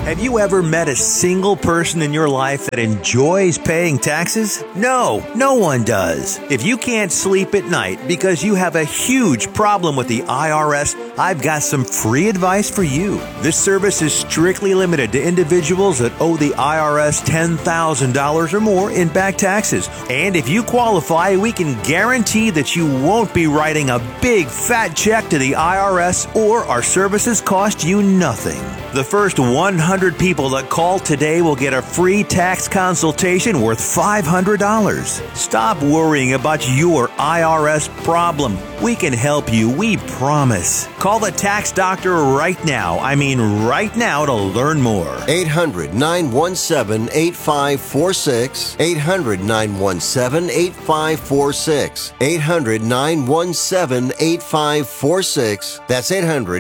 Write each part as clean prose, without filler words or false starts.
Have you ever met a single person in your life that enjoys paying taxes? No, no one does. If you can't sleep at night because you have a huge problem with the IRS, I've got some free advice for you. This service is strictly limited to individuals that owe the IRS $10,000 or more in back taxes. And if you qualify, we can guarantee that you won't be writing a big fat check to the IRS, or our services cost you nothing. The first 100 people that call today will get a free tax consultation worth $500. Stop worrying about your IRS problem. We can help you, we promise. Call the tax doctor right now. I mean right now, to learn more. 800-917-8546. 800-917-8546. 800-917-8546. That's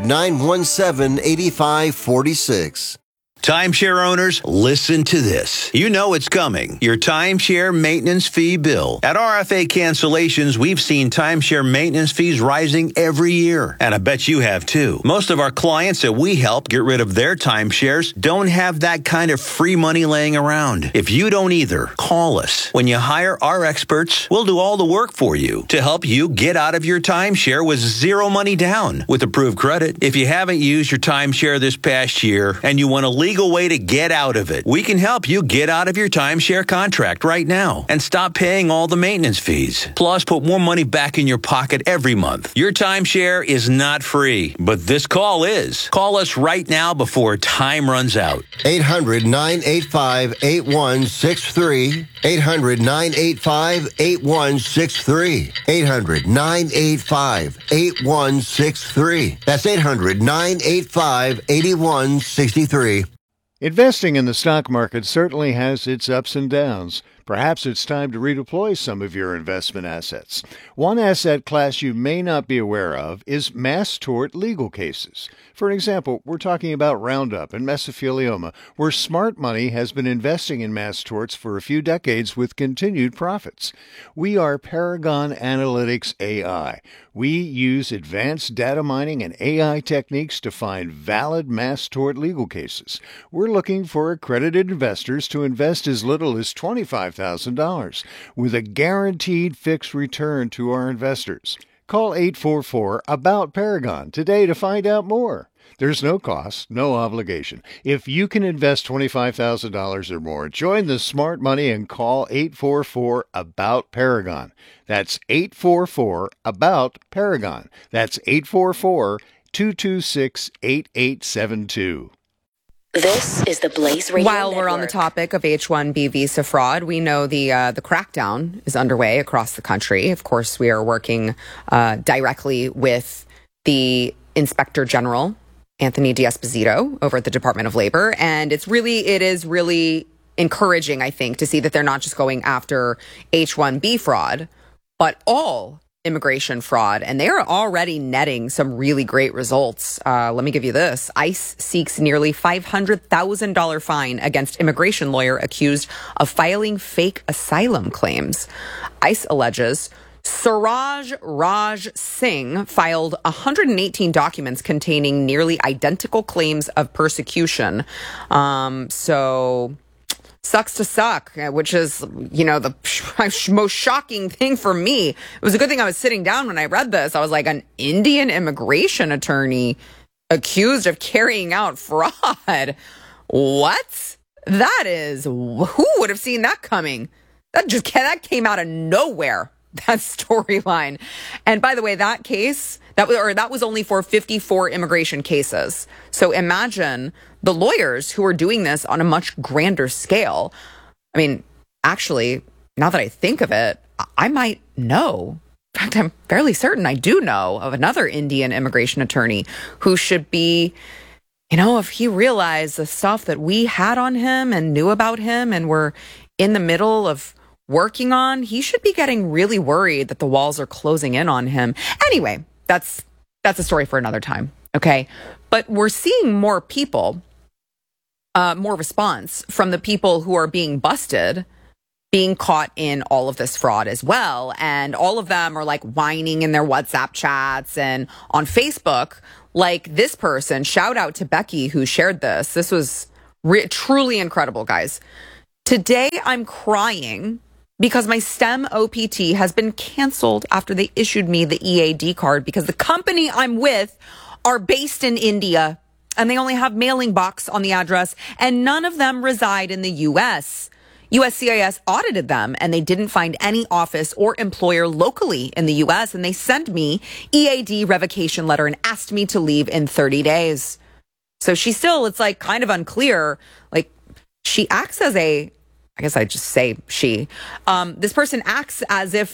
800-917-8546. Timeshare owners, listen to this. You know it's coming. Your timeshare maintenance fee bill. At RFA Cancellations, we've seen timeshare maintenance fees rising every year. And I bet you have too. Most of our clients that we help get rid of their timeshares don't have that kind of free money laying around. If you don't either, call us. When you hire our experts, we'll do all the work for you to help you get out of your timeshare with zero money down with approved credit. If you haven't used your timeshare this past year and you want to legal way to get out of it, we can help you get out of your timeshare contract right now and stop paying all the maintenance fees. Plus, put more money back in your pocket every month. Your timeshare is not free, but this call is. Call us right now before time runs out. 800-985-8163. 800-985-8163. 800-985-8163. That's 800-985-8163. Investing in the stock market certainly has its ups and downs. Perhaps it's time to redeploy some of your investment assets. One asset class you may not be aware of is mass tort legal cases. For example, we're talking about Roundup and mesothelioma, where smart money has been investing in mass torts for a few decades with continued profits. We are Paragon Analytics AI. We use advanced data mining and AI techniques to find valid mass tort legal cases. We're looking for accredited investors to invest as little as $25,000 with a guaranteed fixed return to our investors. Call 844-ABOUT-PARAGON today to find out more. There's no cost, no obligation. If you can invest $25,000 or more, join the smart money and call 844-ABOUT-PARAGON. That's 844-ABOUT-PARAGON. That's 844-226-8872. This is the Blaze Radio While Network. we're on the topic of H-1B visa fraud, we know the crackdown is underway across the country. Of course, we are working directly with the Inspector General, Anthony D'Esposito, over at the Department of Labor. And it is really encouraging, I think, to see that they're not just going after H-1B fraud, but all immigration fraud, and they are already netting some really great results. Let me give you this. ICE seeks nearly $500,000 fine against immigration lawyer accused of filing fake asylum claims. ICE alleges Suraj Raj Singh filed 118 documents containing nearly identical claims of persecution. Sucks to suck, which is, the most shocking thing for me. It was a good thing I was sitting down when I read this. I was like, an Indian immigration attorney accused of carrying out fraud. What? That is, who would have seen that coming? That came out of nowhere, that storyline. And by the way, that case, that was only for 54 immigration cases. So imagine the lawyers who are doing this on a much grander scale. I mean, actually, now that I think of it, I might know. In fact, I'm fairly certain I do know of another Indian immigration attorney who should be, if he realized the stuff that we had on him and knew about him and were in the middle of working on, he should be getting really worried that the walls are closing in on him. Anyway, that's a story for another time. Okay. But we're seeing more people, more response from the people who are being busted, being caught in all of this fraud as well. And all of them are like whining in their WhatsApp chats and on Facebook, like this person. Shout out to Becky who shared this. This was Truly incredible, guys. Today, I'm crying because my STEM OPT has been canceled after they issued me the EAD card because the company I'm with are based in India and they only have mailing box on the address and none of them reside in the U.S. USCIS audited them and they didn't find any office or employer locally in the U.S. and they sent me EAD revocation letter and asked me to leave in 30 days. So it's like kind of unclear. Like she acts as I guess I just say she. This person acts as if